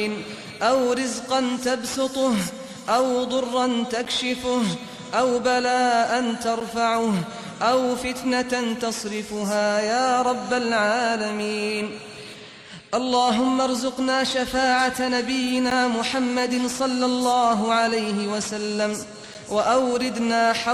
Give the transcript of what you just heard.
أو رزقا تبسطه أو ضرا تكشفه أو بلاء ترفعه أو فتنة تصرفها يا رب العالمين. اللهم ارزقنا شفاعة نبينا محمد صلى الله عليه وسلم، وأوردنا